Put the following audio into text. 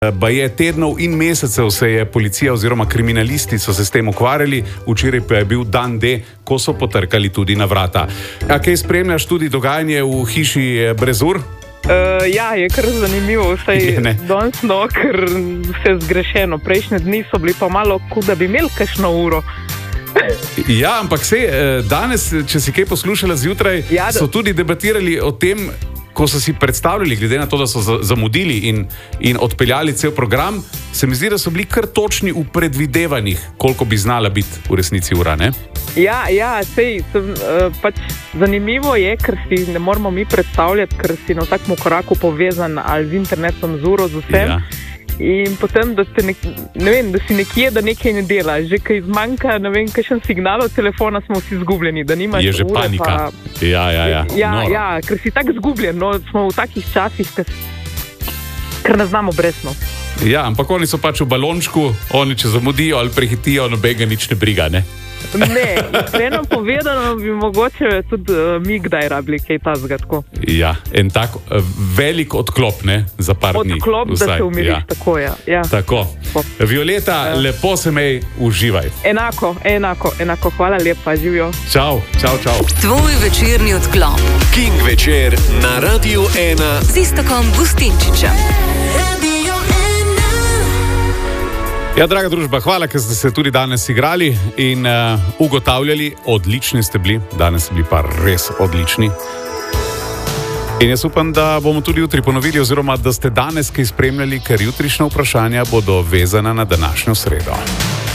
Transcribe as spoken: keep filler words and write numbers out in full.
Baje tednov in mesecev se je policija oziroma kriminalisti so se s tem ukvarjali, včeraj pa je bil dan D, ko so potrkali tudi na vrata. A kaj spremljaš tudi dogajanje v hiši Brezur? Uh, ja, je kar zanimivo, vsaj danes no, ker vse zgrešeno. Prejšnje dni so bili pa malo, kot da bi imeli kakšno uro. Ja, ampak se danes, če si kaj poslušala zjutraj, ja, da... so tudi debatirali o tem, ko so si predstavljali, glede na to, da so zamudili in, in odpeljali cel program, se mi zdi, da so bili kar točni v predvidevanjih, koliko bi znala biti v resnici ura, ne? Ja, ja, sej, sem, uh, pač zanimivo je, ker si ne moramo mi predstavljati, ker si na takem koraku povezan ali z internetom, z uro, z vsem. Ja. In potem, da, nek, ne vem, da si nekje, da nekaj ne dela. Že kaj zmanjka, ne vem, kakšen signal od telefona, smo vsi zgubljeni, da nimaš ure. Je že ure, panika. Pa... Ja, ja, ja. Ja, ja, ker si tak zgubljen, no, smo v takih časih, ker ne znamo brezno. Ja, ampak oni so pač v balončku, oni če zamudijo ali prehitijo, nobega nič ne briga, ne? Ne, iskreno povedano bi mogoče tudi uh, mi kdaj rabili kaj tazga tako. Ja, en tak uh, velik odklop, ne, za par dni. Odklop, da se umiriš, ja. Tako je. Ja. Tako. Violeta, ja. Lepo se mej, uživaj. Enako, enako, enako, hvala lepa, živijo. Čau, čau, čau. Tvoj večerni odklop. King večer na Radiu ena. Z Iztokom Gustinčičem. Ja, draga družba, hvala, ker ste se tudi danes igrali in uh, ugotavljali, odlični ste bili, danes ste bili pa res odlični. In jaz upam, da bomo tudi jutri ponovili, oziroma da ste danes kaj spremljali, ker jutrišnja vprašanja bodo vezana na današnjo sredo.